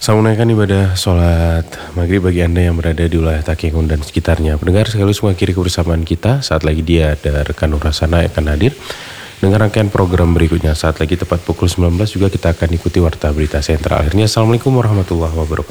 Selamat menunaikan ibadah sholat maghrib bagi Anda yang berada di wilayah Takengon dan sekitarnya. Pendengar sekaligus mengakhiri kebersamaan kita. Saat lagi dia ada rekan Nur Hasanah yang akan hadir dengan rangkaian program berikutnya. Saat lagi tepat pukul 19 juga kita akan ikuti warta berita sentral. Akhirnya Assalamualaikum warahmatullahi wabarakatuh.